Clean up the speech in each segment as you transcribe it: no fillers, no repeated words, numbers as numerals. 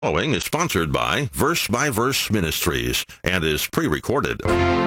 Following is sponsored by Verse Ministries and is pre-recorded.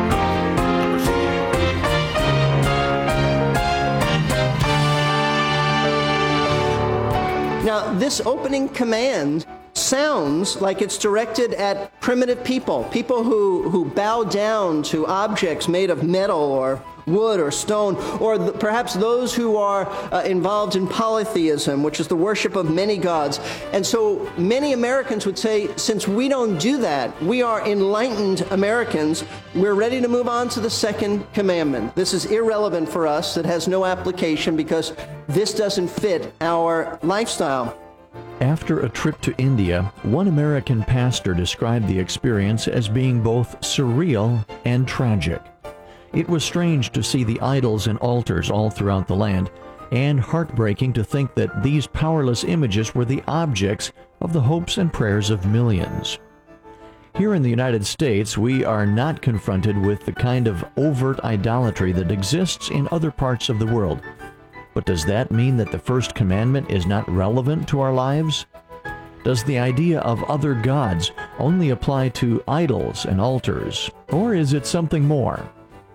Now, this opening command sounds like it's directed at primitive people who bow down to objects made of metal or wood or stone, or perhaps those who are involved in polytheism, which is the worship of many gods. And so many Americans would say, since we don't do that, we are enlightened Americans, we're ready to move on to the second commandment. This is irrelevant for us. It has no application because this doesn't fit our lifestyle. After a trip to India, one American pastor described the experience as being both surreal and tragic. It was strange to see the idols and altars all throughout the land, and heartbreaking to think that these powerless images were the objects of the hopes and prayers of millions. Here in the United States, we are not confronted with the kind of overt idolatry that exists in other parts of the world. But does that mean that the first commandment is not relevant to our lives? Does the idea of other gods only apply to idols and altars, or is it something more?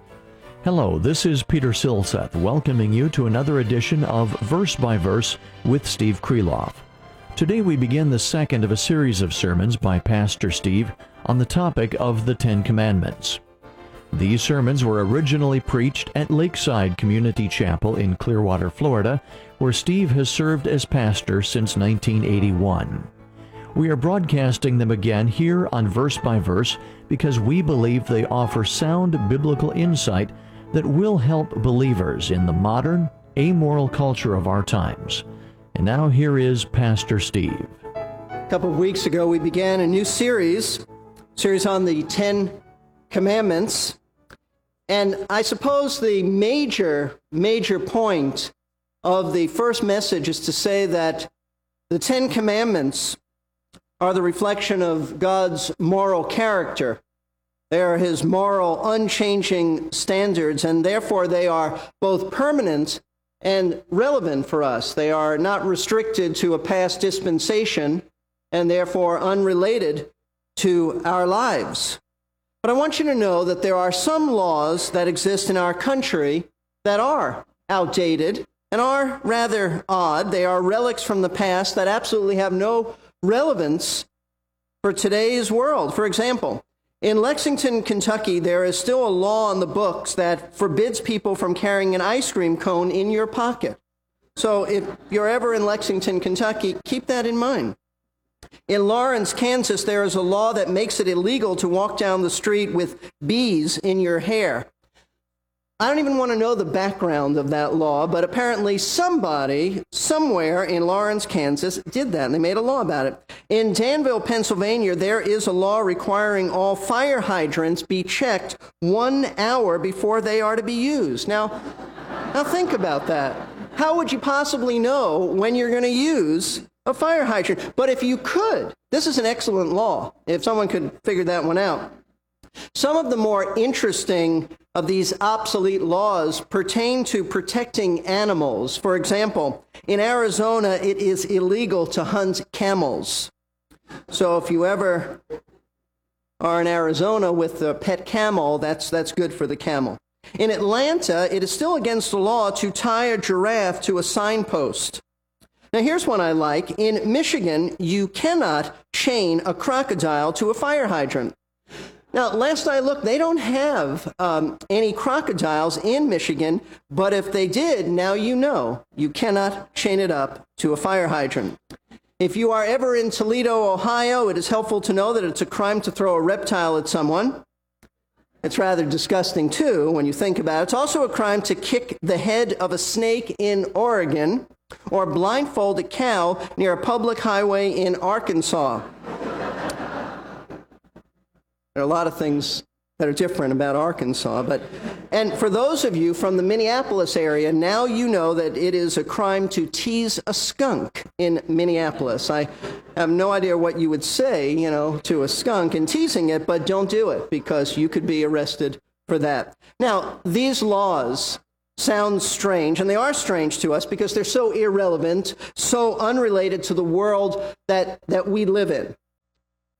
Hello, this is Peter Silseth welcoming you to another edition of Verse by Verse with Steve Kreloff. Today we begin the second of a series of sermons by Pastor Steve on the topic of the Ten Commandments. These sermons were originally preached at Lakeside Community Chapel in Clearwater, Florida, where Steve has served as pastor since 1981. We are broadcasting them again here on Verse by Verse because we believe they offer sound biblical insight that will help believers in the modern, amoral culture of our times. And now here is Pastor Steve. A couple of weeks ago, we began a new series on the Ten Commandments. And I suppose the major point of the first message is to say that the Ten Commandments are the reflection of God's moral character. They are His moral, unchanging standards, and therefore they are both permanent and relevant for us. They are not restricted to a past dispensation, and therefore unrelated to our lives. But I want you to know that there are some laws that exist in our country that are outdated and are rather odd. They are relics from the past that absolutely have no relevance for today's world. For example, in Lexington, Kentucky, there is still a law on the books that forbids people from carrying an ice cream cone in your pocket. So if you're ever in Lexington, Kentucky, keep that in mind. In Lawrence, Kansas, there is a law that makes it illegal to walk down the street with bees in your hair. I don't even want to know the background of that law, but apparently somebody, somewhere in Lawrence, Kansas, did that, and they made a law about it. In Danville, Pennsylvania, there is a law requiring all fire hydrants be checked 1 hour before they are to be used. Now think about that. How would you possibly know when you're going to use a fire hydrant? But if you could, this is an excellent law, if someone could figure that one out. Some of the more interesting of these obsolete laws pertain to protecting animals. For example, in Arizona, it is illegal to hunt camels. So if you ever are in Arizona with a pet camel, that's good for the camel. In Atlanta, it is still against the law to tie a giraffe to a signpost. Now, here's one I like. In Michigan, you cannot chain a crocodile to a fire hydrant. Now, last I looked, they don't have any crocodiles in Michigan, but if they did, now you know, you cannot chain it up to a fire hydrant. If you are ever in Toledo, Ohio, it is helpful to know that it's a crime to throw a reptile at someone. It's rather disgusting, too, when you think about it. It's also a crime to kick the head of a snake in Oregon or blindfold a cow near a public highway in Arkansas. There are a lot of things that are different about Arkansas, and for those of you from the Minneapolis area, now you know that it is a crime to tease a skunk in Minneapolis. I have no idea what you would say, to a skunk in teasing it, but don't do it because you could be arrested for that. Now, these laws sound strange, and they are strange to us because they're so irrelevant, so unrelated to the world that we live in.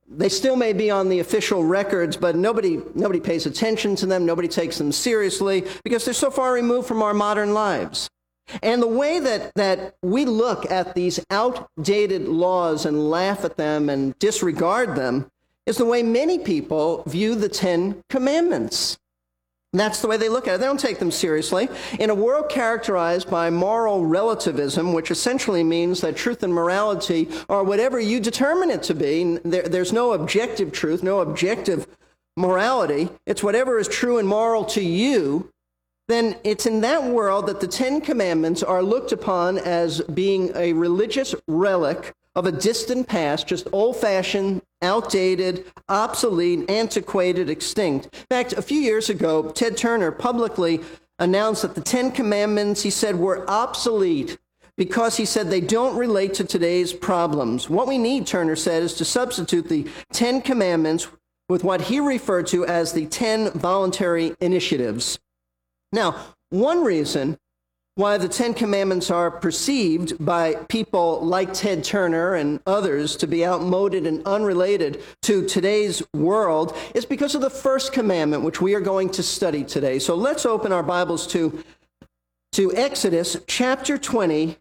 They still may be on the official records, but nobody pays attention to them. Nobody takes them seriously because they're so far removed from our modern lives. And the way that we look at these outdated laws and laugh at them and disregard them is the way many people view the Ten Commandments. That's the way they look at it. They don't take them seriously. In a world characterized by moral relativism, which essentially means that truth and morality are whatever you determine it to be, there's no objective truth, no objective morality. It's whatever is true and moral to you. Then it's in that world that the Ten Commandments are looked upon as being a religious relic of a distant past, just old-fashioned, outdated, obsolete, antiquated, extinct. In fact, a few years ago, Ted Turner publicly announced that the Ten Commandments, he said, were obsolete because he said they don't relate to today's problems. What we need, Turner said, is to substitute the Ten Commandments with what he referred to as the 10 voluntary initiatives. Now, one reason why the Ten Commandments are perceived by people like Ted Turner and others to be outmoded and unrelated to today's world is because of the first commandment, which we are going to study today. So let's open our Bibles to Exodus chapter 20,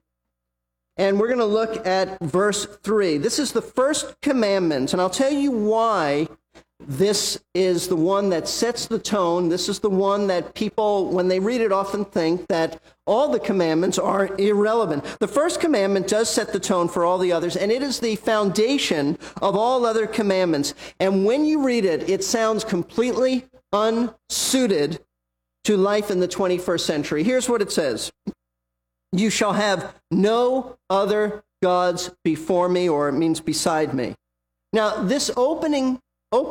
and we're going to look at verse 3. This is the first commandment, and I'll tell you why this is the one that sets the tone. This is the one that people, when they read it, often think that all the commandments are irrelevant. The first commandment does set the tone for all the others, and it is the foundation of all other commandments. And when you read it, it sounds completely unsuited to life in the 21st century. Here's what it says. You shall have no other gods before me, or it means beside me. Now, this opening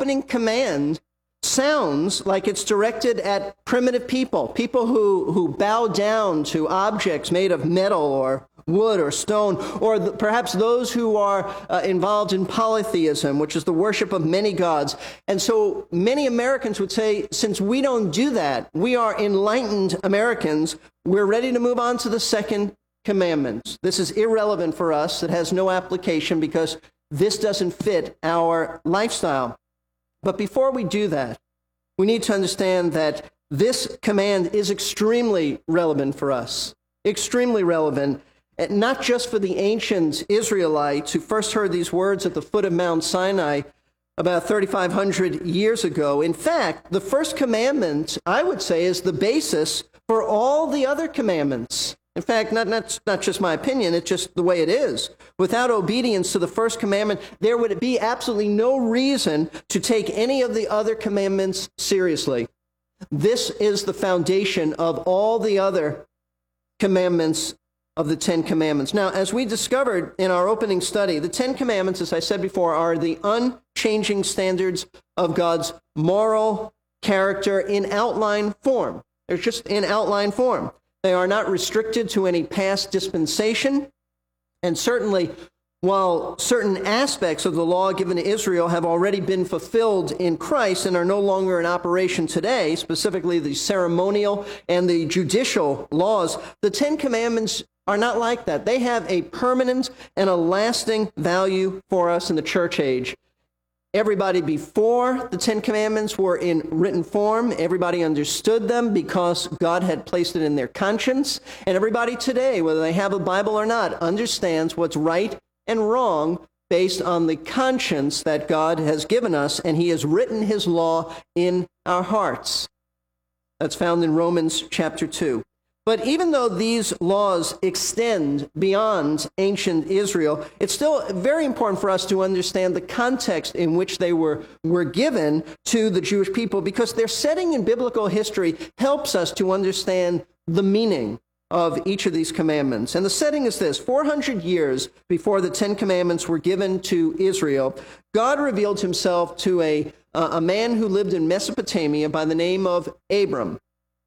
command sounds like it's directed at primitive people who bow down to objects made of metal or wood or stone, or perhaps those who are involved in polytheism, which is the worship of many gods. And so many Americans would say, since we don't do that, we are enlightened Americans, we're ready to move on to the second commandment. This is irrelevant for us. It has no application because this doesn't fit our lifestyle. But before we do that, we need to understand that this command is extremely relevant for us, extremely relevant, not just for the ancient Israelites who first heard these words at the foot of Mount Sinai about 3,500 years ago. In fact, the first commandment, I would say, is the basis for all the other commandments. In fact, not just my opinion, it's just the way it is. Without obedience to the first commandment, there would be absolutely no reason to take any of the other commandments seriously. This is the foundation of all the other commandments of the Ten Commandments. Now, as we discovered in our opening study, the Ten Commandments, as I said before, are the unchanging standards of God's moral character in outline form. They're just in outline form. They are not restricted to any past dispensation. And certainly, while certain aspects of the law given to Israel have already been fulfilled in Christ and are no longer in operation today, specifically the ceremonial and the judicial laws, the Ten Commandments are not like that. They have a permanent and a lasting value for us in the church age. Everybody before the Ten Commandments were in written form. Everybody understood them because God had placed it in their conscience. And everybody today, whether they have a Bible or not, understands what's right and wrong based on the conscience that God has given us, and He has written His law in our hearts. That's found in Romans chapter 2. But even though these laws extend beyond ancient Israel, it's still very important for us to understand the context in which they were given to the Jewish people, because their setting in biblical history helps us to understand the meaning of each of these commandments. And the setting is this: 400 years before the Ten Commandments were given to Israel, God revealed Himself to a man who lived in Mesopotamia by the name of Abram.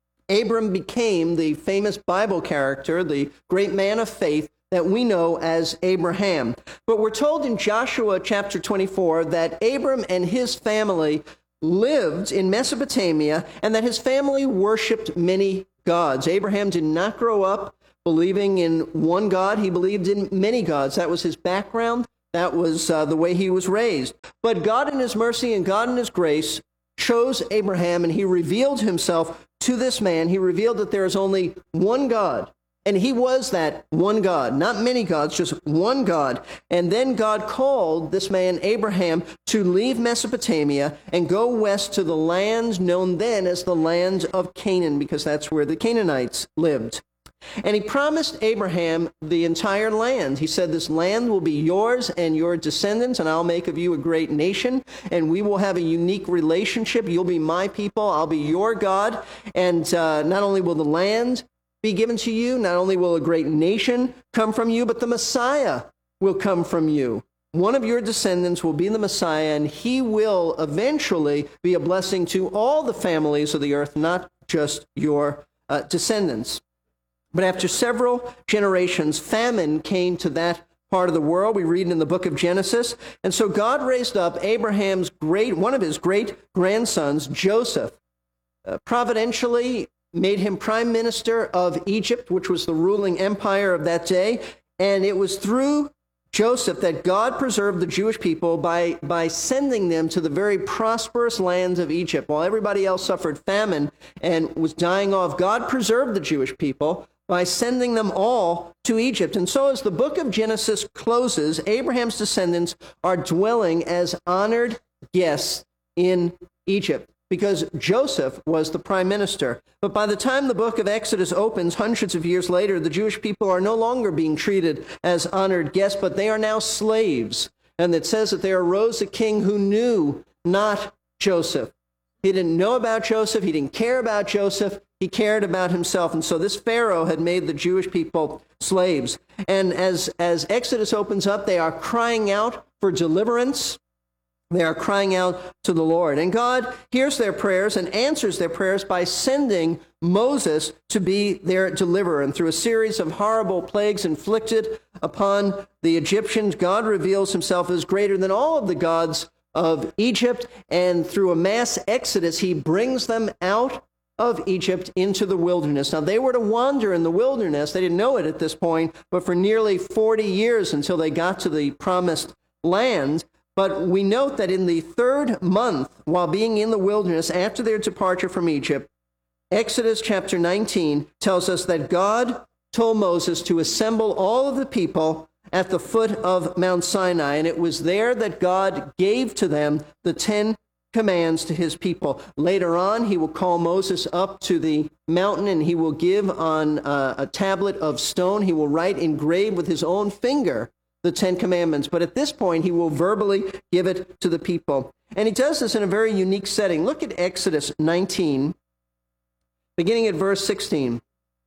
Abram became the famous Bible character, the great man of faith that we know as Abraham. But we're told in Joshua chapter 24 that Abram and his family lived in Mesopotamia and that his family worshiped many gods. Abraham did not grow up believing in one God. He believed in many gods. That was his background. That was the way he was raised. But God in his mercy and God in his grace chose Abraham, and he revealed himself to this man. He revealed that there is only one God. And he was that one God, not many gods, just one God. And then God called this man, Abraham, to leave Mesopotamia and go west to the lands known then as the lands of Canaan, because that's where the Canaanites lived. And he promised Abraham the entire land. He said, this land will be yours and your descendants, and I'll make of you a great nation, and we will have a unique relationship. You'll be my people, I'll be your God, and not only will the land be given to you, not only will a great nation come from you, but the Messiah will come from you. One of your descendants will be the Messiah, and he will eventually be a blessing to all the families of the earth, not just your descendants. But after several generations, famine came to that part of the world. We read in the book of Genesis. And so God raised up one of his great grandsons, Joseph, providentially made him prime minister of Egypt, which was the ruling empire of that day. And it was through Joseph that God preserved the Jewish people by sending them to the very prosperous lands of Egypt. While everybody else suffered famine and was dying off, God preserved the Jewish people by sending them all to Egypt. And so as the book of Genesis closes, Abraham's descendants are dwelling as honored guests in Egypt, because Joseph was the prime minister. But by the time the book of Exodus opens, hundreds of years later, the Jewish people are no longer being treated as honored guests, but they are now slaves. And it says that there arose a king who knew not Joseph. He didn't know about Joseph. He didn't care about Joseph. He cared about himself. And so this Pharaoh had made the Jewish people slaves. And as Exodus opens up, they are crying out for deliverance. They are crying out to the Lord. And God hears their prayers and answers their prayers by sending Moses to be their deliverer. And through a series of horrible plagues inflicted upon the Egyptians, God reveals himself as greater than all of the gods of Egypt. And through a mass exodus, he brings them out of Egypt into the wilderness. Now, they were to wander in the wilderness. They didn't know it at this point, but for nearly 40 years until they got to the promised land. But we note that in the third month, while being in the wilderness after their departure from Egypt, Exodus chapter 19 tells us that God told Moses to assemble all of the people at the foot of Mount Sinai, and it was there that God gave to them the 10 commands to his people. Later on, he will call Moses up to the mountain, and he will give on a tablet of stone, he will write engraved with his own finger the 10 commandments. But at this point, he will verbally give it to the people. And he does this in a very unique setting. Look at Exodus 19, beginning at verse 16.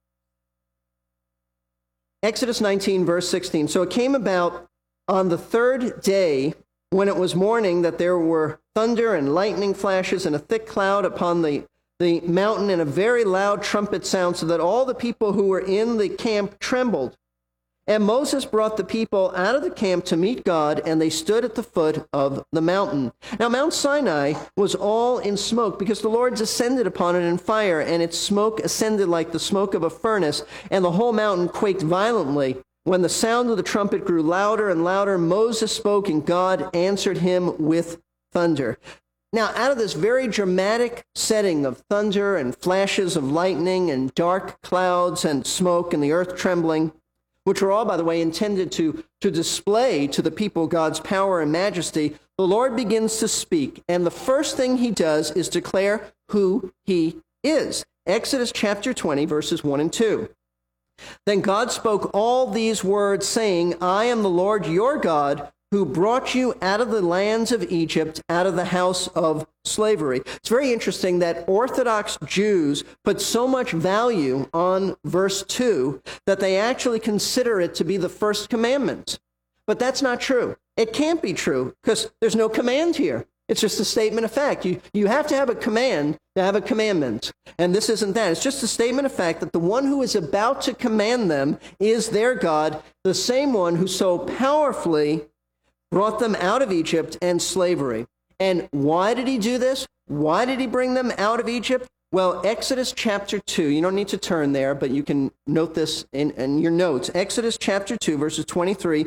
Exodus 19, verse 16. So it came about on the third day, when it was morning, that there were thunder and lightning flashes and a thick cloud upon the mountain and a very loud trumpet sound, so that all the people who were in the camp trembled. And Moses brought the people out of the camp to meet God, and they stood at the foot of the mountain. Now, Mount Sinai was all in smoke, because the Lord descended upon it in fire, and its smoke ascended like the smoke of a furnace, and the whole mountain quaked violently. When the sound of the trumpet grew louder and louder, Moses spoke, and God answered him with thunder. Now, out of this very dramatic setting of thunder and flashes of lightning and dark clouds and smoke and the earth trembling, which were all, by the way, intended to display to the people God's power and majesty, the Lord begins to speak. And the first thing he does is declare who he is. Exodus chapter 20, verses 1 and 2. Then God spoke all these words, saying, I am the Lord your God, who brought you out of the lands of Egypt, out of the house of slavery. It's very interesting that Orthodox Jews put so much value on verse 2 that they actually consider it to be the first commandment. But that's not true. It can't be true, because there's no command here. It's just a statement of fact. You have to have a command to have a commandment. And this isn't that. It's just a statement of fact that the one who is about to command them is their God, the same one who so powerfully brought them out of Egypt and slavery. And why did he do this? Why did he bring them out of Egypt? Well, Exodus chapter 2, you don't need to turn there, but you can note this in your notes. Exodus chapter 2, verses 23,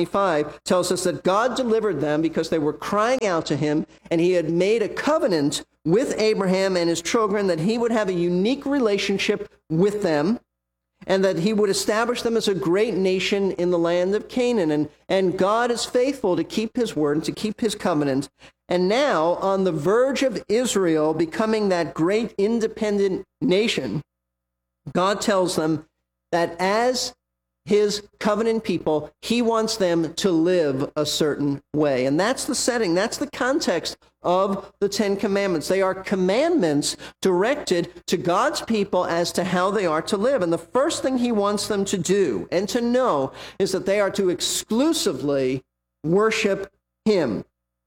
25 tells us that God delivered them because they were crying out to him, and he had made a covenant with Abraham and his children that he would have a unique relationship with them, and that he would establish them as a great nation in the land of Canaan. And God is faithful to keep his word and to keep his covenant. And now, on the verge of Israel becoming that great independent nation, God tells them that as his covenant people, he wants them to live a certain way. And that's the setting, that's the context of the Ten Commandments. They are commandments directed to God's people as to how they are to live. And the first thing he wants them to do and to know is that they are to exclusively worship him.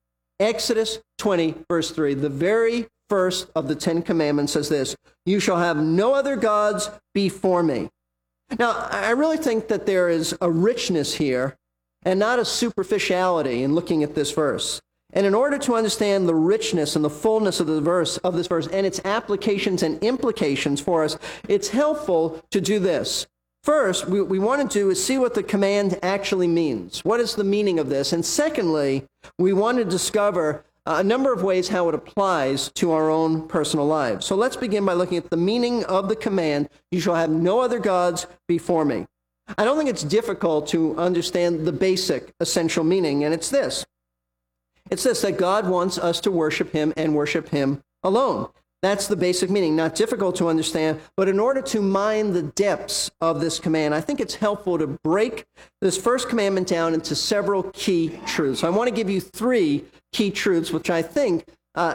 Exodus 20, verse 3, the very first of the Ten Commandments says this: "You shall have no other gods before me." Now, I really think that there is a richness here and not a superficiality in looking at this verse. And in order to understand the richness and the fullness of this verse and its applications and implications for us, it's helpful to do this. First, we want to do is see what the command actually means. What is the meaning of this? And secondly, we want to discover a number of ways how it applies to our own personal lives. So let's begin by looking at the meaning of the command, "You shall have no other gods before me." I don't think it's difficult to understand the basic, essential meaning, and it's this. It's this, that God wants us to worship him and worship him alone. That's the basic meaning, not difficult to understand, but in order to mine the depths of this command, I think it's helpful to break this first commandment down into several key truths. I want to give you three key truths, which I think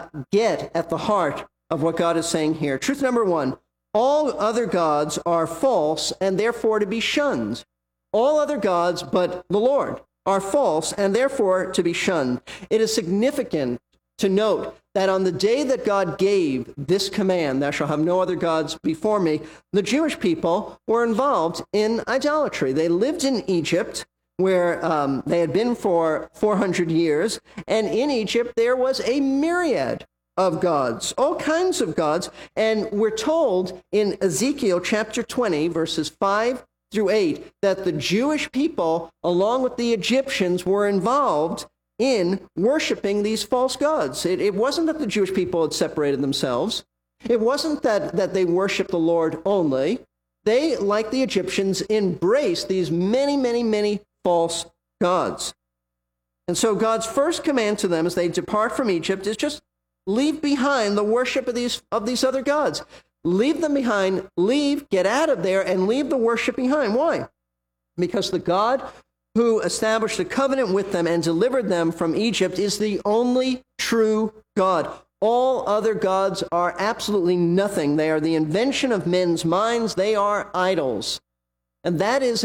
get at the heart of what God is saying here. Truth number one: all other gods are false and therefore to be shunned. All other gods but the Lord are false and therefore to be shunned. It is significant to note that on the day that God gave this command, "Thou shalt have no other gods before me," the Jewish people were involved in idolatry. They lived in Egypt, where they had been for 400 years, and in Egypt there was a myriad of gods, all kinds of gods, and we're told in Ezekiel chapter 20, verses 5 through 8, that the Jewish people, along with the Egyptians, were involved in worshiping these false gods. It wasn't that the Jewish people had separated themselves. It wasn't that they worshiped the Lord only. They, like the Egyptians, embraced these many, many, many false gods. And so God's first command to them as they depart from Egypt is just leave behind the worship of these other gods. Leave them behind, get out of there, and leave the worship behind. Why? Because the God who established a covenant with them and delivered them from Egypt is the only true God. All other gods are absolutely nothing. They are the invention of men's minds. They are idols. And that is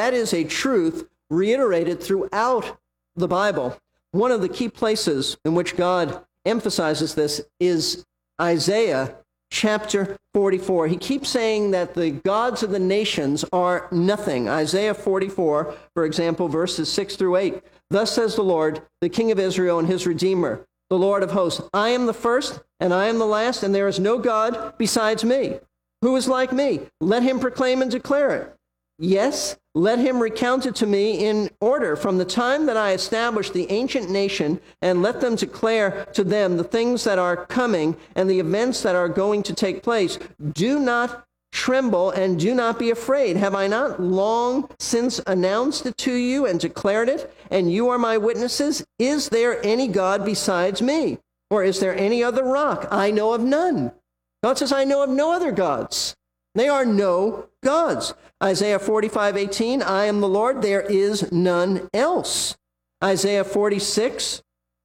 a truth reiterated throughout the Bible. One of the key places in which God emphasizes this is Isaiah chapter 44. He keeps saying that the gods of the nations are nothing. Isaiah 44, for example, verses 6 through 8. "Thus says the Lord, the King of Israel and his Redeemer, the Lord of hosts, I am the first and I am the last, and there is no God besides me. Who is like me? Let him proclaim and declare it. Yes, let him recount it to me in order from the time that I established the ancient nation, and let them declare to them the things that are coming and the events that are going to take place. Do not tremble and do not be afraid. Have I not long since announced it to you and declared it? And you are my witnesses. Is there any God besides me? Or is there any other rock? I know of none. God says, I know of no other gods. They are no gods. Isaiah 45:18, I am the Lord, there is none else. Isaiah 46,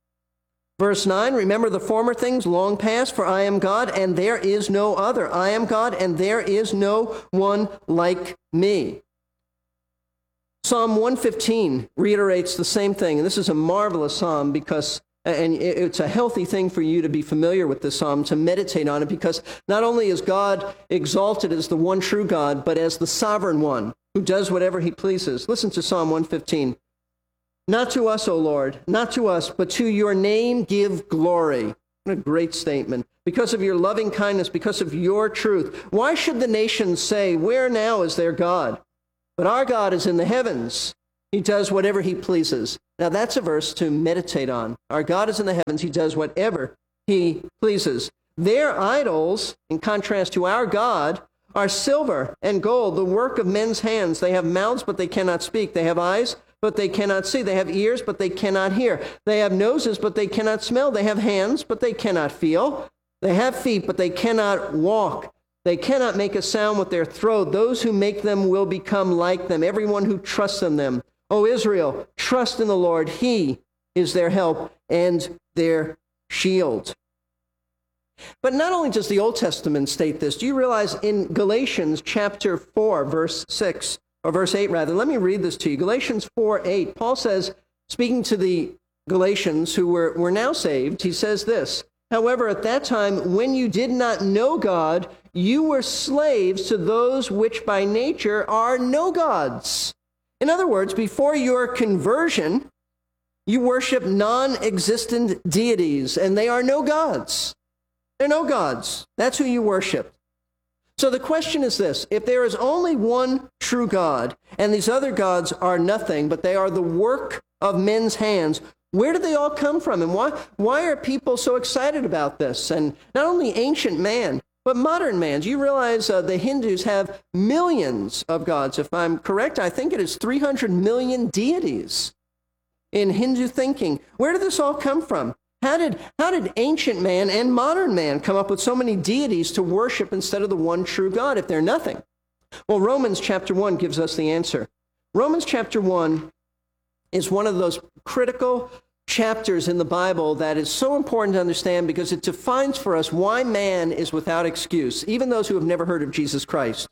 verse 9, remember the former things long past, for I am God, and there is no other. I am God, and there is no one like me. Psalm 115 reiterates the same thing, and this is a marvelous psalm because and it's a healthy thing for you to be familiar with this psalm, to meditate on it, because not only is God exalted as the one true God, but as the sovereign one who does whatever he pleases. Listen to Psalm 115. Not to us, O Lord, not to us, but to your name give glory. What a great statement. Because of your loving kindness, because of your truth. Why should the nations say, where now is their God? But our God is in the heavens. He does whatever he pleases. Now that's a verse to meditate on. Our God is in the heavens. He does whatever he pleases. Their idols, in contrast to our God, are silver and gold, the work of men's hands. They have mouths, but they cannot speak. They have eyes, but they cannot see. They have ears, but they cannot hear. They have noses, but they cannot smell. They have hands, but they cannot feel. They have feet, but they cannot walk. They cannot make a sound with their throat. Those who make them will become like them, everyone who trusts in them. O Israel, trust in the Lord. He is their help and their shield. But not only does the Old Testament state this, do you realize in Galatians chapter 4, verse 6, or verse 8 rather, let me read this to you. Galatians 4:8, Paul says, speaking to the Galatians who were now saved, he says this, however, at that time, when you did not know God, you were slaves to those which by nature are no gods. In other words, before your conversion, you worship non-existent deities, and they are no gods. They're no gods. That's who you worship. So the question is this: if there is only one true God, and these other gods are nothing, but they are the work of men's hands, where do they all come from? And why are people so excited about this? And not only ancient man, but modern man. Do you realize the Hindus have millions of gods? If I'm correct, I think it is 300 million deities in Hindu thinking. Where did this all come from? How did ancient man and modern man come up with so many deities to worship instead of the one true God if they're nothing? Well, Romans chapter 1 gives us the answer. Romans chapter 1 is one of those critical chapters in the Bible that is so important to understand because it defines for us why man is without excuse, even those who have never heard of Jesus Christ.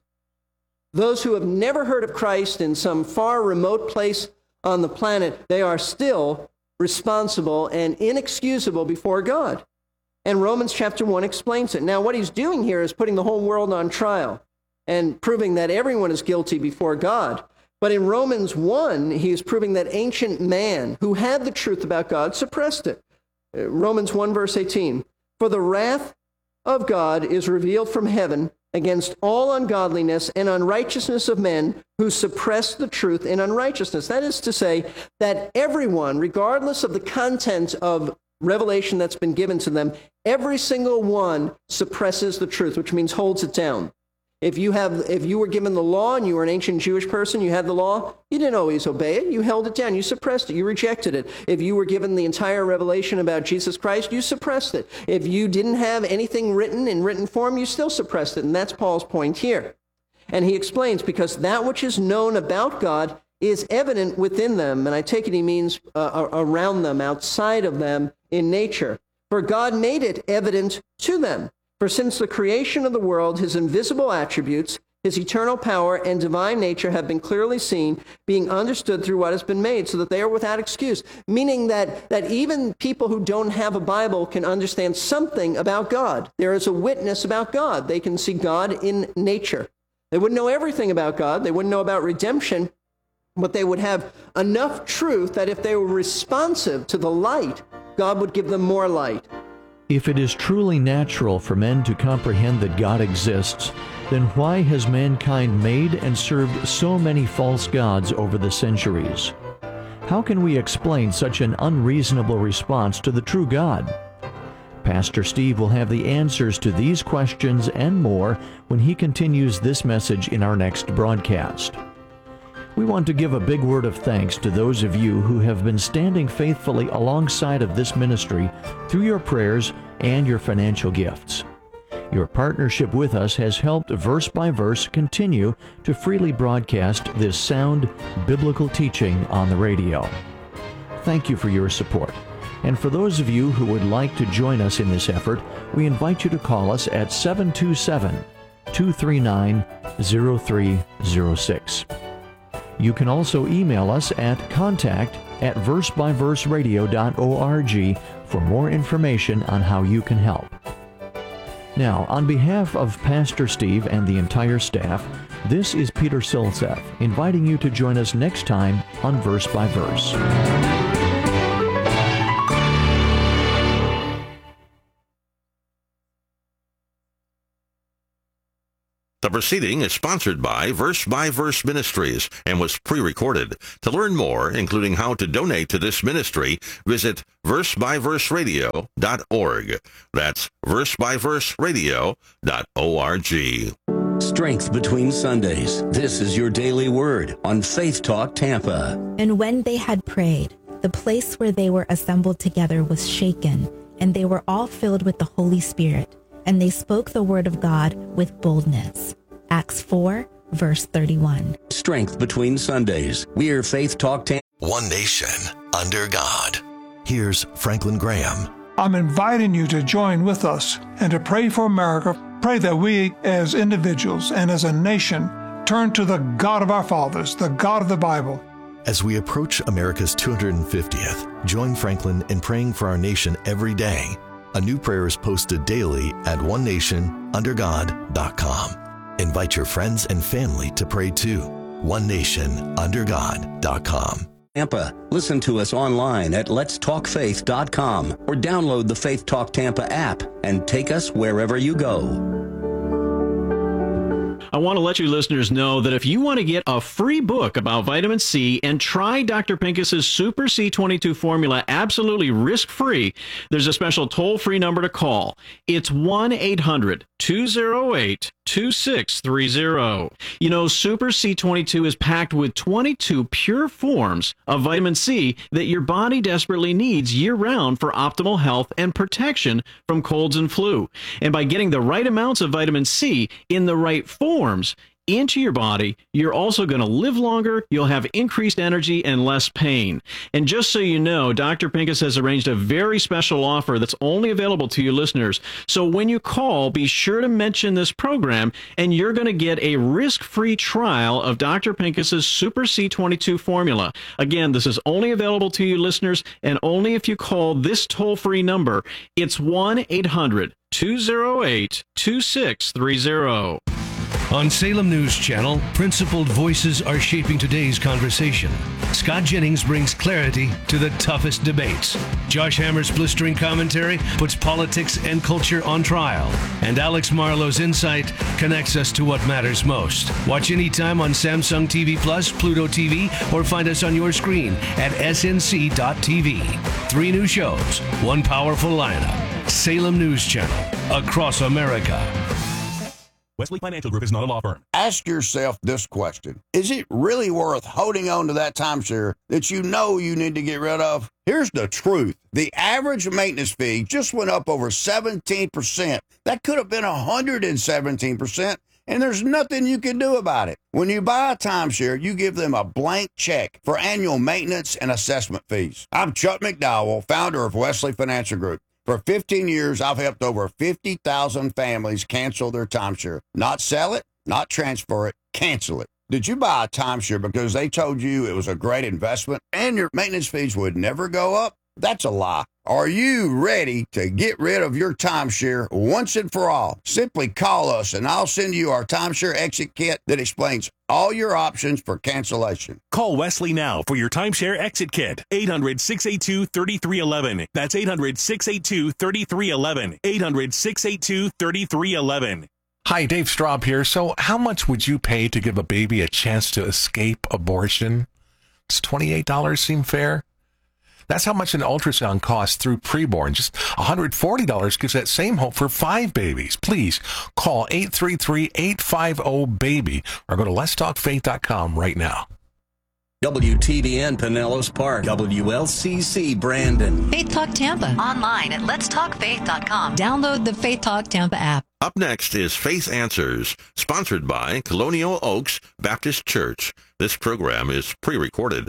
Those who have never heard of Christ in some far remote place on the planet, they are still responsible and inexcusable before God. And Romans chapter 1 explains it. Now, what he's doing here is putting the whole world on trial and proving that everyone is guilty before God. But in Romans 1, he is proving that ancient man who had the truth about God suppressed it. Romans 1 verse 18, for the wrath of God is revealed from heaven against all ungodliness and unrighteousness of men who suppress the truth in unrighteousness. That is to say that everyone, regardless of the content of revelation that's been given to them, every single one suppresses the truth, which means holds it down. If you were given the law and you were an ancient Jewish person, you had the law, you didn't always obey it. You held it down. You suppressed it. You rejected it. If you were given the entire revelation about Jesus Christ, you suppressed it. If you didn't have anything written in written form, you still suppressed it. And that's Paul's point here. And he explains, because that which is known about God is evident within them. And I take it he means around them, outside of them in nature. For God made it evident to them. For since the creation of the world, his invisible attributes, his eternal power and divine nature have been clearly seen, being understood through what has been made, so that they are without excuse. Meaning that even people who don't have a Bible can understand something about God. There is a witness about God. They can see God in nature. They wouldn't know everything about God. They wouldn't know about redemption, but they would have enough truth that if they were responsive to the light, God would give them more light. If it is truly natural for men to comprehend that God exists, then why has mankind made and served so many false gods over the centuries? How can we explain such an unreasonable response to the true God? Pastor Steve will have the answers to these questions and more when he continues this message in our next broadcast. We want to give a big word of thanks to those of you who have been standing faithfully alongside of this ministry through your prayers and your financial gifts. Your partnership with us has helped Verse by Verse continue to freely broadcast this sound biblical teaching on the radio. Thank you for your support. And for those of you who would like to join us in this effort, we invite you to call us at 727-239-0306. You can also email us at contact@versebyverseradio.org for more information on how you can help. Now, on behalf of Pastor Steve and the entire staff, this is Peter Silseth, inviting you to join us next time on Verse by Verse. The proceeding is sponsored by Verse Ministries and was pre-recorded. To learn more, including how to donate to this ministry, visit versebyverseradio.org. That's versebyverseradio.org. Strength between Sundays. This is your daily word on Faith Talk Tampa. And when they had prayed, the place where they were assembled together was shaken, and they were all filled with the Holy Spirit, and they spoke the word of God with boldness. Acts 4, verse 31. Strength between Sundays. We're Faith Talk Tampa. One nation under God. Here's Franklin Graham. I'm inviting you to join with us and to pray for America. Pray that we as individuals and as a nation turn to the God of our fathers, the God of the Bible. As we approach America's 250th, join Franklin in praying for our nation every day. A new prayer is posted daily at onenationundergod.com. Invite your friends and family to pray too. onenationundergod.com. Tampa. Listen to us online at letstalkfaith.com or download the Faith Talk Tampa app and take us wherever you go. I want to let you listeners know that if you want to get a free book about vitamin C and try Dr. Pincus's Super C22 formula absolutely risk-free, there's a special toll-free number to call. It's 1-800-208-2630. You know, Super C22 is packed with 22 pure forms of vitamin C that your body desperately needs year-round for optimal health and protection from colds and flu. And by getting the right amounts of vitamin C in the right forms into your body, you're also going to live longer, you'll have increased energy and less pain. And just so you know, Dr. Pincus has arranged a very special offer that's only available to you listeners. So when you call, be sure to mention this program, and you're going to get a risk-free trial of Dr. Pincus's Super C22 formula. Again, this is only available to you listeners, and only if you call this toll-free number. It's 1-800-208-2630. On Salem News Channel, principled voices are shaping today's conversation. Scott Jennings brings clarity to the toughest debates. Josh Hammer's blistering commentary puts politics and culture on trial. And Alex Marlowe's insight connects us to what matters most. Watch anytime on Samsung TV Plus, Pluto TV, or find us on your screen at snc.tv. 3 new shows, 1 powerful lineup. Salem News Channel, across America. Wesley Financial Group is not a law firm. Ask yourself this question. Is it really worth holding on to that timeshare that you know you need to get rid of? Here's the truth. The average maintenance fee just went up over 17%. That could have been 117%, and there's nothing you can do about it. When you buy a timeshare, you give them a blank check for annual maintenance and assessment fees. I'm Chuck McDowell, founder of Wesley Financial Group. For 15 years, I've helped over 50,000 families cancel their timeshare. Not sell it, not transfer it, cancel it. Did you buy a timeshare because they told you it was a great investment and your maintenance fees would never go up? That's a lie. Are you ready to get rid of your timeshare once and for all? Simply call us and I'll send you our timeshare exit kit that explains all your options for cancellation. Call Wesley now for your timeshare exit kit. 800-682-3311. That's 800-682-3311. 800-682-3311. Hi, Dave Straub here. So how much would you pay to give a baby a chance to escape abortion? Does $28 seem fair? That's how much an ultrasound costs through preborn. Just $140 gives that same hope for 5 babies. Please call 833-850-BABY or go to letstalkfaith.com right now. WTBN Pinellas Park, WLCC Brandon. Faith Talk Tampa. Online at letstalkfaith.com. Download the Faith Talk Tampa app. Up next is Faith Answers, sponsored by Colonial Oaks Baptist Church. This program is pre-recorded.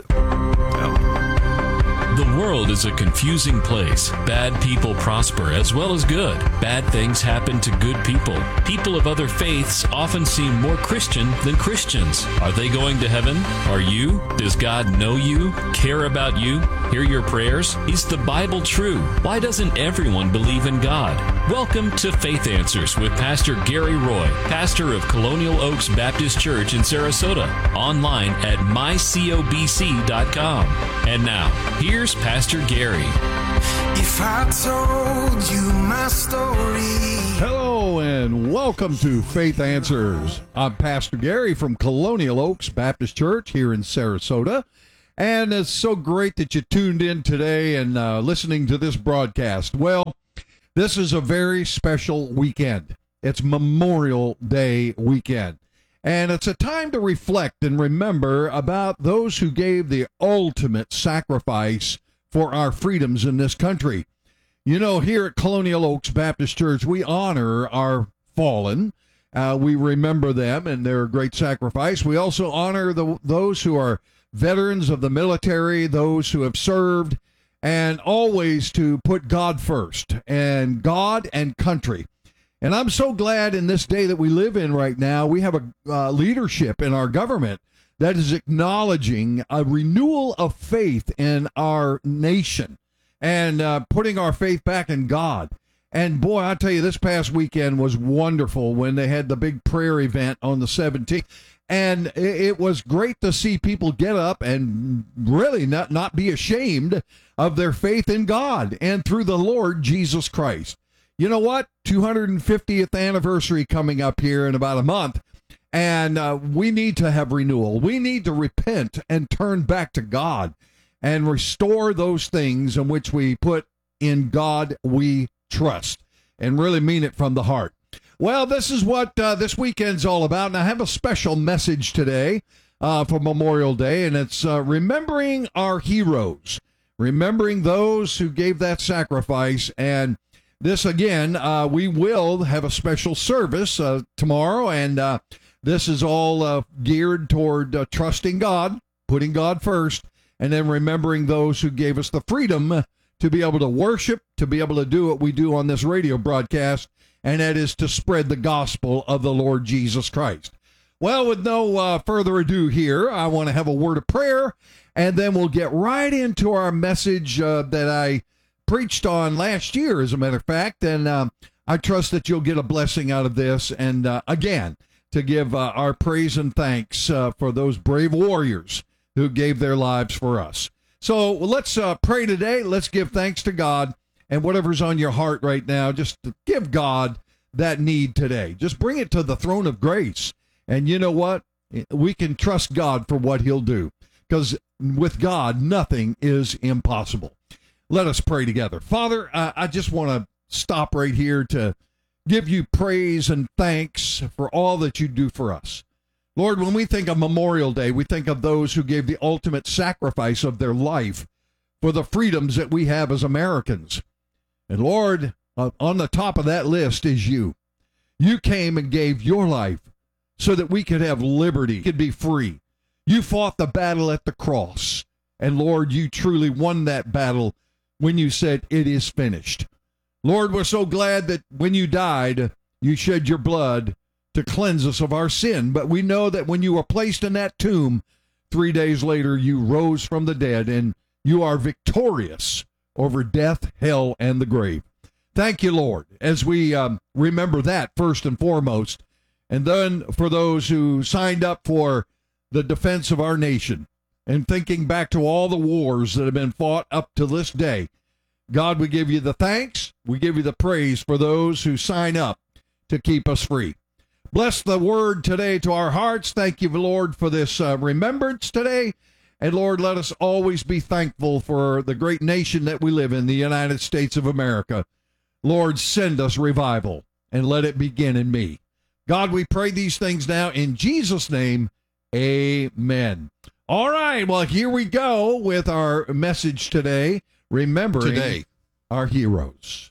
The world is a confusing place. Bad people prosper as well as good. Bad things happen to good people. People of other faiths often seem more Christian than Christians. Are they going to heaven? Are you? Does God know you? Care about you? Hear your prayers? Is the Bible true? Why doesn't everyone believe in God? Welcome to Faith Answers with Pastor Gary Roy, pastor of Colonial Oaks Baptist Church in Sarasota. Online at mycobc.com. And now, here's Pastor Gary. If I told you my story. Hello and welcome to Faith Answers. I'm Pastor Gary from Colonial Oaks Baptist Church here in Sarasota. And it's so great that you tuned in today and listening to this broadcast. Well, this is a very special weekend. It's Memorial Day weekend. And it's a time to reflect and remember about those who gave the ultimate sacrifice for our freedoms in this country. You know, here at Colonial Oaks Baptist Church, we honor our fallen. We remember them and their great sacrifice. We also honor those who are veterans of the military, those who have served, and always to put God first, and God and country. And I'm so glad in this day that we live in right now, we have a leadership in our government that is acknowledging a renewal of faith in our nation and putting our faith back in God. And boy, I tell you, this past weekend was wonderful when they had the big prayer event on the 17th. And it was great to see people get up and really not be ashamed of their faith in God and through the Lord Jesus Christ. You know what? 250th anniversary coming up here in about a month. And we need to have renewal. We need to repent and turn back to God and restore those things in which we put in God we trust and really mean it from the heart. Well, this is what this weekend's all about. And I have a special message today for Memorial Day, and it's remembering our heroes, remembering those who gave that sacrifice. And this, again, we will have a special service tomorrow, and this is all geared toward trusting God, putting God first, and then remembering those who gave us the freedom to be able to worship, to be able to do what we do on this radio broadcast, and that is to spread the gospel of the Lord Jesus Christ. Well, with no further ado here, I want to have a word of prayer, and then we'll get right into our message that I preached on last year, as a matter of fact, and I trust that you'll get a blessing out of this, and again, to give our praise and thanks for those brave warriors who gave their lives for us. So let's pray today. Let's give thanks to God, and whatever's on your heart right now, just give God that need today. Just bring it to the throne of grace, and you know what? We can trust God for what he'll do, because with God, nothing is impossible. Let us pray together. Father, I just want to stop right here to give you praise and thanks for all that you do for us. Lord, when we think of Memorial Day, we think of those who gave the ultimate sacrifice of their life for the freedoms that we have as Americans. And Lord, on the top of that list is you. You came and gave your life so that we could have liberty, could be free. You fought the battle at the cross. And Lord, you truly won that battle when you said, it is finished. Lord, we're so glad that when you died, you shed your blood to cleanse us of our sin. But we know that when you were placed in that tomb, 3 days later, you rose from the dead, and you are victorious over death, hell, and the grave. Thank you, Lord, as we remember that first and foremost. And then for those who signed up for the defense of our nation, and thinking back to all the wars that have been fought up to this day, God, we give you the thanks. We give you the praise for those who sign up to keep us free. Bless the word today to our hearts. Thank you, Lord, for this remembrance today. And Lord, let us always be thankful for the great nation that we live in, the United States of America. Lord, send us revival and let it begin in me. God, we pray these things now in Jesus' name. Amen. All right, well, here we go with our message today, remembering our heroes.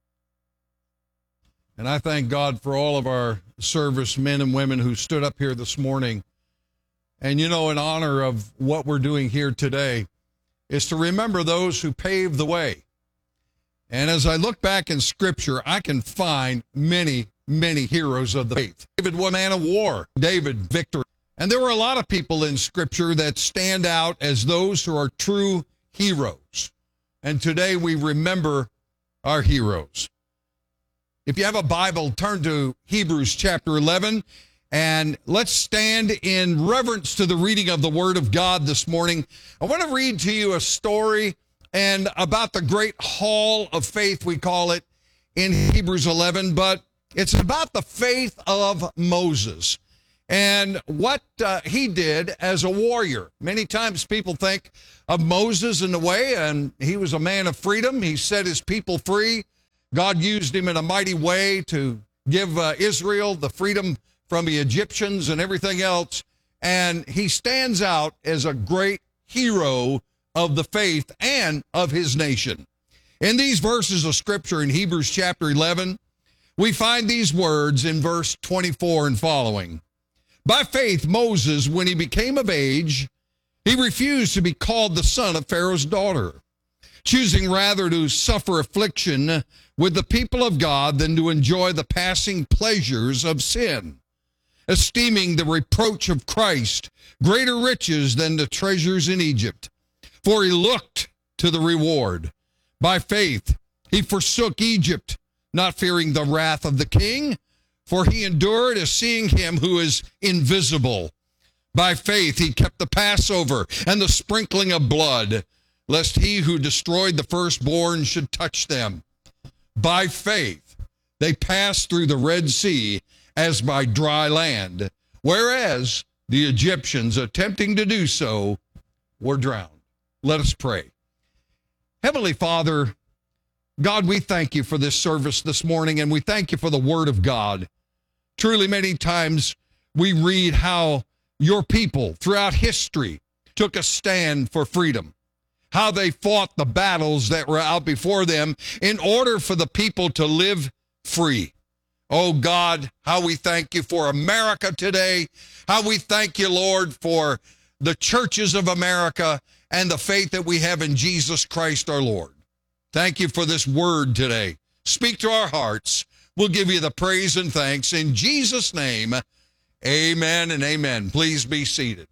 And I thank God for all of our servicemen and women who stood up here this morning. And, you know, in honor of what we're doing here today is to remember those who paved the way. And as I look back in Scripture, I can find many, many heroes of the faith. David, one man of war. David, victor. And there were a lot of people in Scripture that stand out as those who are true heroes. And today we remember our heroes. If you have a Bible, turn to Hebrews chapter 11, and let's stand in reverence to the reading of the Word of God this morning. I want to read to you a story, and about the great hall of faith, we call it in Hebrews 11, but it's about the faith of Moses and what he did as a warrior. Many times people think of Moses in the way, and he was a man of freedom. He set his people free. God used him in a mighty way to give Israel the freedom from the Egyptians and everything else. And he stands out as a great hero of the faith and of his nation. In these verses of Scripture in Hebrews chapter 11, we find these words in verse 24 and following. By faith, Moses, when he became of age, he refused to be called the son of Pharaoh's daughter, choosing rather to suffer affliction with the people of God than to enjoy the passing pleasures of sin, esteeming the reproach of Christ greater riches than the treasures in Egypt. For he looked to the reward. By faith, he forsook Egypt, not fearing the wrath of the king, for he endured as seeing him who is invisible. By faith, he kept the Passover and the sprinkling of blood, lest he who destroyed the firstborn should touch them. By faith, they passed through the Red Sea as by dry land, whereas the Egyptians, attempting to do so, were drowned. Let us pray. Heavenly Father, God, we thank you for this service this morning, and we thank you for the Word of God. Truly, many times we read how your people throughout history took a stand for freedom, how they fought the battles that were out before them in order for the people to live free. Oh God, how we thank you for America today, how we thank you, Lord, for the churches of America and the faith that we have in Jesus Christ our Lord. Thank you for this word today. Speak to our hearts. We'll give you the praise and thanks in Jesus' name. Amen and amen. Please be seated.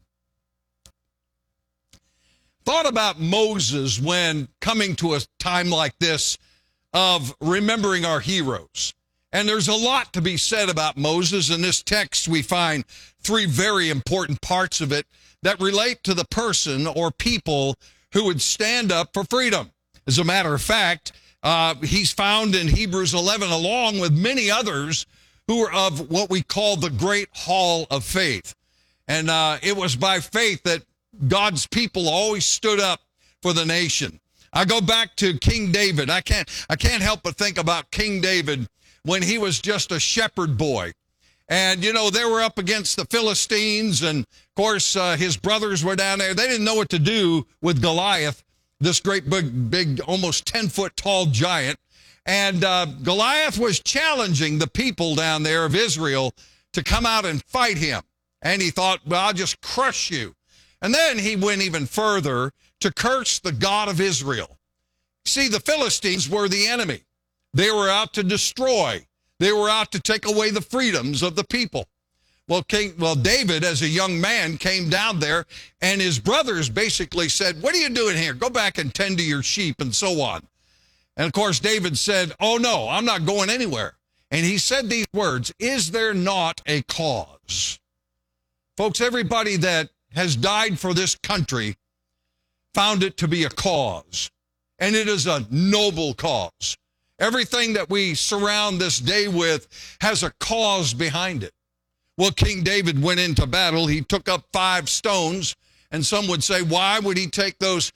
Thought about Moses when coming to a time like this of remembering our heroes. And there's a lot to be said about Moses. In this text, we find three very important parts of it that relate to the person or people who would stand up for freedom. As a matter of fact, he's found in Hebrews 11 along with many others who are of what we call the great hall of faith. And it was by faith that God's people always stood up for the nation. I go back to King David. I can't help but think about King David when he was just a shepherd boy. And, you know, they were up against the Philistines, and, of course, his brothers were down there. They didn't know what to do with Goliath, this great, big almost 10-foot tall giant. And Goliath was challenging the people down there of Israel to come out and fight him. And he thought, well, I'll just crush you. And then he went even further to curse the God of Israel. See, the Philistines were the enemy. They were out to destroy. They were out to take away the freedoms of the people. Well, David, as a young man, came down there, and his brothers basically said, what are you doing here? Go back and tend to your sheep, and so on. And, of course, David said, oh, no, I'm not going anywhere. And he said these words, is there not a cause? Folks, everybody that has died for this country found it to be a cause, and it is a noble cause. Everything that we surround this day with has a cause behind it. Well, King David went into battle. He took up 5 stones, and some would say, why would he take those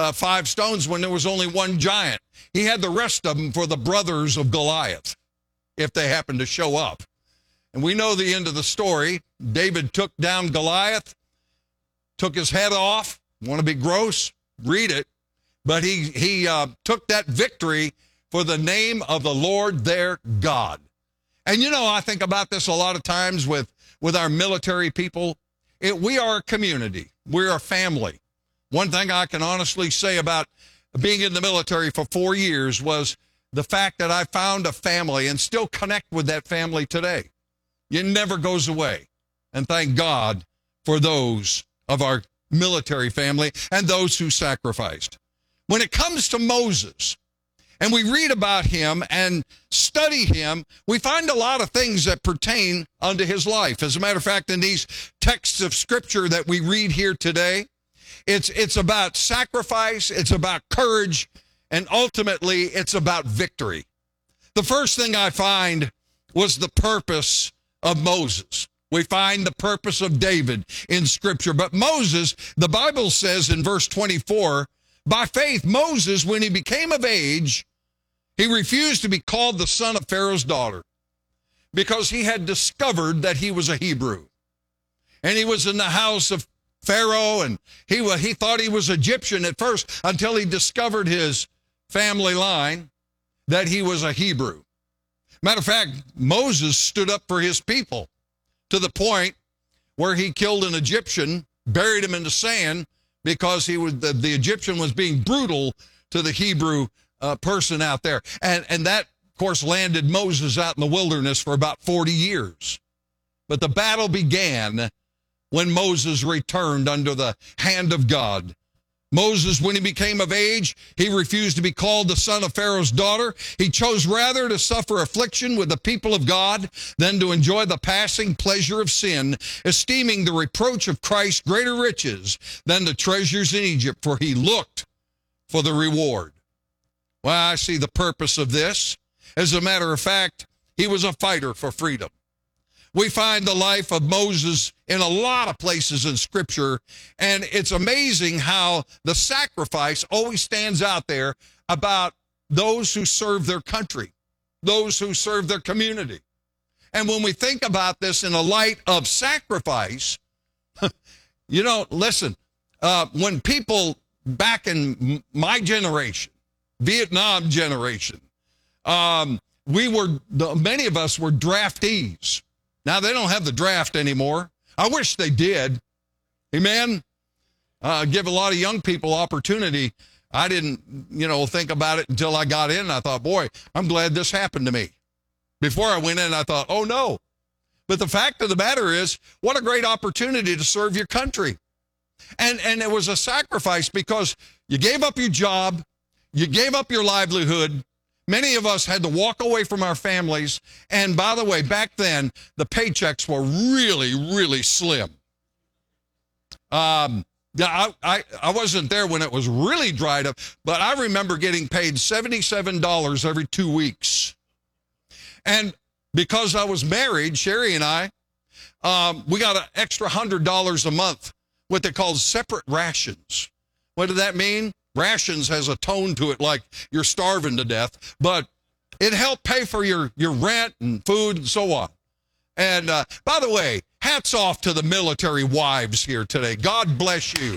5 stones when there was only one giant? He had the rest of them for the brothers of Goliath, if they happened to show up. And we know the end of the story. David took down Goliath, took his head off. Want to be gross? Read it. But he took that victory for the name of the Lord their God. And, you know, I think about this a lot of times with our military people. We are a community. We're a family. One thing I can honestly say about being in the military for 4 years was the fact that I found a family and still connect with that family today. It never goes away. And thank God for those of our military family and those who sacrificed. When it comes to Moses, and we read about him and study him, we find a lot of things that pertain unto his life. As a matter of fact, in these texts of Scripture that we read here today, It's about sacrifice, it's about courage, and ultimately it's about victory. The first thing I find was the purpose of Moses. We find the purpose of David in Scripture. But Moses, the Bible says in verse 24, by faith, Moses, when he became of age, he refused to be called the son of Pharaoh's daughter because he had discovered that he was a Hebrew. And he was in the house of Pharaoh, and he thought he was Egyptian at first until he discovered his family line, that he was a Hebrew. Matter of fact, Moses stood up for his people to the point where he killed an Egyptian, buried him in the sand, because the Egyptian was being brutal to the Hebrew person out there. And that, of course, landed Moses out in the wilderness for about 40 years. But the battle began when Moses returned under the hand of God. Moses, when he became of age, he refused to be called the son of Pharaoh's daughter. He chose rather to suffer affliction with the people of God than to enjoy the passing pleasure of sin, esteeming the reproach of Christ greater riches than the treasures in Egypt, for he looked for the reward. Well, I see the purpose of this. As a matter of fact, he was a fighter for freedom. We find the life of Moses in a lot of places in Scripture, and it's amazing how the sacrifice always stands out there about those who serve their country, those who serve their community. And when we think about this in a light of sacrifice, listen, when people back in my generation, Vietnam generation, many of us were draftees. Now, they don't have the draft anymore. I wish they did. Amen? Give a lot of young people opportunity. I didn't, think about it until I got in. And I thought, boy, I'm glad this happened to me. Before I went in, I thought, oh, no. But the fact of the matter is, what a great opportunity to serve your country. And it was a sacrifice because you gave up your job, you gave up your livelihood. Many of us had to walk away from our families. And by the way, back then, the paychecks were really, really slim. I wasn't there when it was really dried up, but I remember getting paid $77 every 2 weeks. And because I was married, Sherry and I, we got an extra $100 a month, what they call separate rations. What did that mean? Rations has a tone to it like you're starving to death, but it helped pay for your rent and food and so on. And by the way, hats off to the military wives here today. God bless you.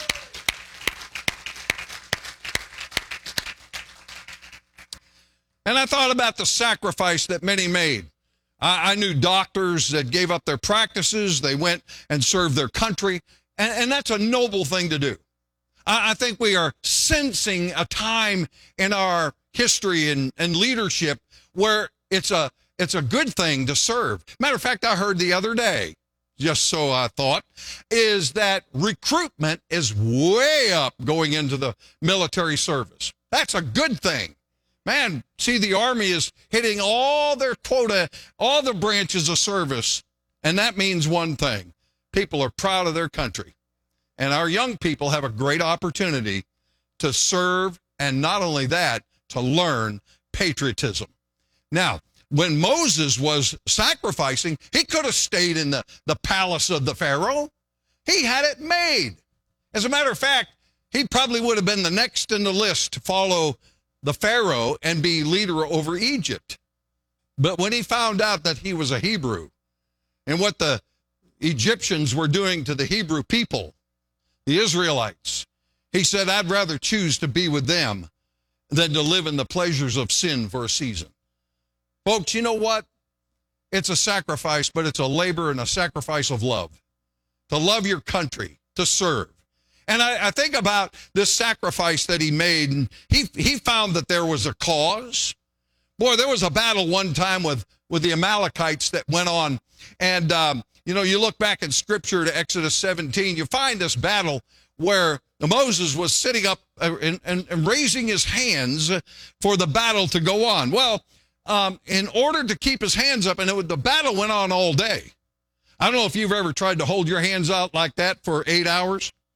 And I thought about the sacrifice that many made. I knew doctors that gave up their practices. They went and served their country, and that's a noble thing to do. I think we are sensing a time in our history and leadership where it's a good thing to serve. Matter of fact, I heard the other day, just so I thought, is that recruitment is way up going into the military service. That's a good thing. Man, see, the Army is hitting all their quota, all the branches of service, and that means one thing. People are proud of their country. And our young people have a great opportunity to serve, and not only that, to learn patriotism. Now, when Moses was sacrificing, he could have stayed in the palace of the Pharaoh. He had it made. As a matter of fact, he probably would have been the next in the list to follow the Pharaoh and be leader over Egypt. But when he found out that he was a Hebrew and what the Egyptians were doing to the Hebrew people, the Israelites, he said, I'd rather choose to be with them than to live in the pleasures of sin for a season. Folks, you know what? It's a sacrifice, but it's a labor and a sacrifice of love. To love your country, to serve. And I think about this sacrifice that he made, and he found that there was a cause. Boy, there was a battle one time with the Amalekites that went on, and you look back in Scripture to Exodus 17, you find this battle where Moses was sitting up and raising his hands for the battle to go on. Well, in order to keep his hands up, and the battle went on all day. I don't know if you've ever tried to hold your hands out like that for 8 hours.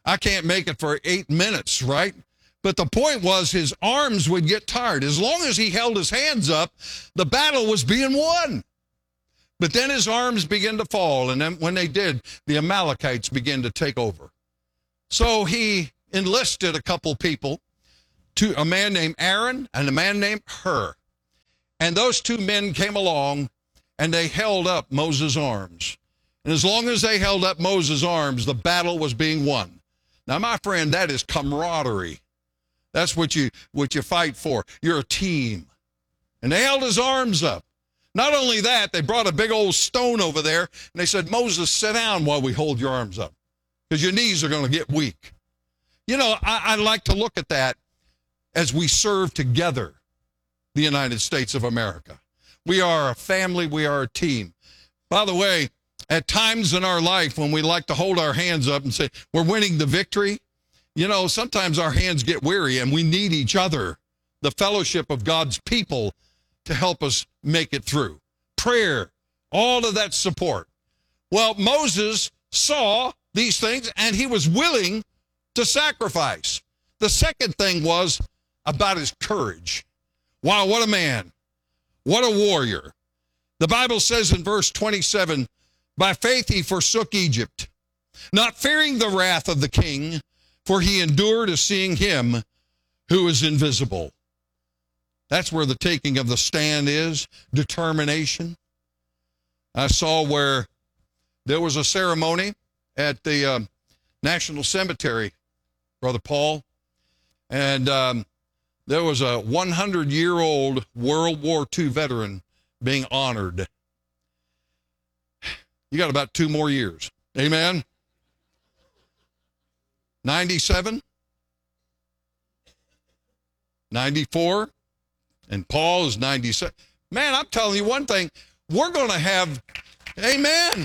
I can't make it for 8 minutes, right? But the point was his arms would get tired. As long as he held his hands up, the battle was being won. But then his arms began to fall, and then when they did, the Amalekites began to take over. So he enlisted a couple people, a man named Aaron and a man named Hur. And those two men came along, and they held up Moses' arms. And as long as they held up Moses' arms, the battle was being won. Now, my friend, that is camaraderie. That's what you fight for. You're a team. And they held his arms up. Not only that, they brought a big old stone over there, and they said, Moses, sit down while we hold your arms up, because your knees are going to get weak. You know, I like to look at that as we serve together, the United States of America. We are a family. We are a team. By the way, at times in our life when we like to hold our hands up and say, we're winning the victory, you know, sometimes our hands get weary and we need each other, the fellowship of God's people, to help us make it through. Prayer, all of that support. Well, Moses saw these things and he was willing to sacrifice. The second thing was about his courage. Wow, what a man. What a warrior. The Bible says in verse 27, by faith he forsook Egypt, not fearing the wrath of the king, for he endured as seeing him who is invisible. That's where the taking of the stand is, determination. I saw where there was a ceremony at the National Cemetery, Brother Paul, and there was a 100-year-old World War II veteran being honored. You got about 2 more years. Amen? 97? 94? And Paul is 97. Man, I'm telling you one thing. We're going to have, amen.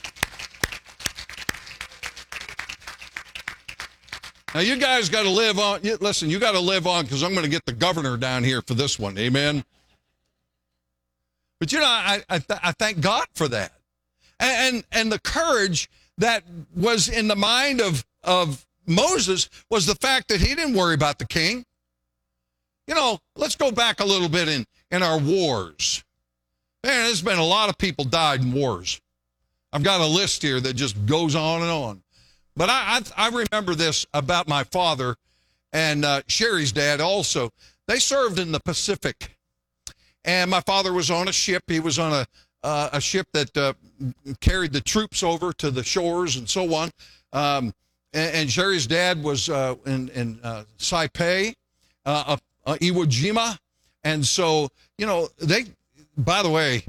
Now, you guys got to live on. Listen, you got to live on, because I'm going to get the governor down here for this one. Amen. But, you know, I thank God for that. And the courage that was in the mind of Moses was the fact that he didn't worry about the king. You know, let's go back a little bit in our wars. Man, there's been a lot of people died in wars. I've got a list here that just goes on and on. But I remember this about my father and Sherry's dad also. They served in the Pacific. And my father was on a ship. He was on a ship that carried the troops over to the shores and so on. And Sherry's dad was in Saipai, Iwo Jima. And so, you know, they, by the way,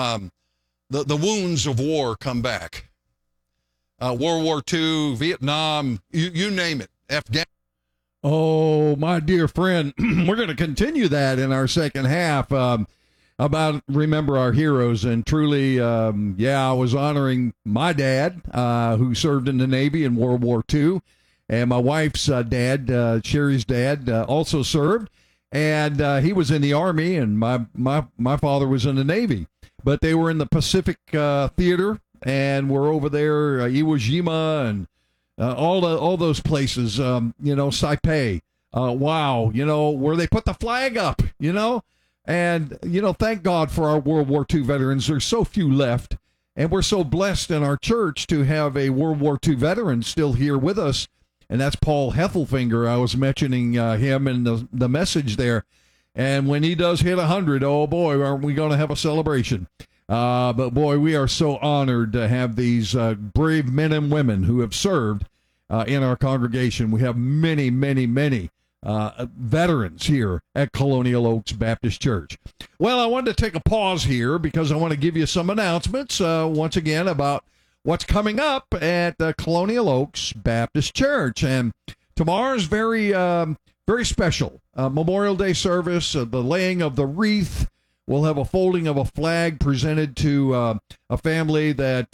the wounds of war come back. World War II, Vietnam, you name it, Afghanistan. Oh, my dear friend, we're going to continue that in our second half about remember our heroes. And truly, I was honoring my dad, who served in the Navy in World War II. And my wife's dad, Sherry's dad, also served. And he was in the Army, and my father was in the Navy. But they were in the Pacific Theater, and we're over there, Iwo Jima, and all those places, Saipai. Wow, where they put the flag up, And, thank God for our World War II veterans. There's so few left, and we're so blessed in our church to have a World War II veteran still here with us, and that's Paul Heffelfinger. I was mentioning him in the message there. And when he does hit 100, oh boy, aren't we going to have a celebration. But boy, we are so honored to have these brave men and women who have served in our congregation. We have many, many, many veterans here at Colonial Oaks Baptist Church. Well, I wanted to take a pause here because I want to give you some announcements once again about what's coming up at Colonial Oaks Baptist Church. And tomorrow's very special. Memorial Day service, the laying of the wreath. We'll have a folding of a flag presented to a family that,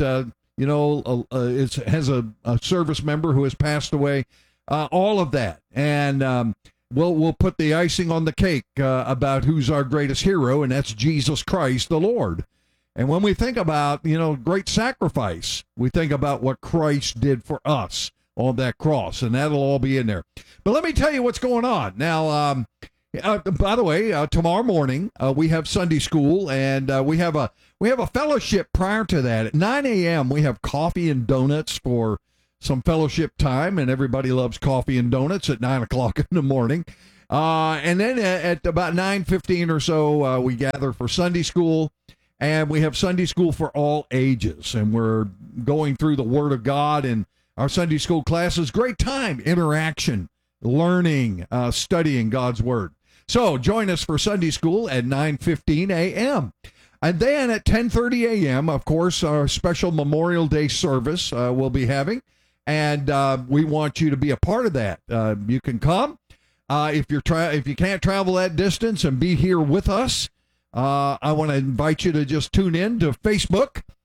has a service member who has passed away. All of that. And we'll put the icing on the cake about who's our greatest hero, and that's Jesus Christ, the Lord. And when we think about, great sacrifice, we think about what Christ did for us on that cross, and that'll all be in there. But let me tell you what's going on. Now, by the way, tomorrow morning we have Sunday school, and we have a fellowship prior to that. At 9 a.m. we have coffee and donuts for some fellowship time, and everybody loves coffee and donuts at 9 o'clock in the morning. And then at about 9:15 or so, we gather for Sunday school, and we have Sunday school for all ages, and we're going through the Word of God in our Sunday school classes. Great time, interaction, learning, studying God's Word. So join us for Sunday school at 9:15 a.m. And then at 10:30 a.m., of course, our special Memorial Day service we'll be having, and we want you to be a part of that. You can come. If you can't travel that distance and be here with us, I want to invite you to just tune in to Facebook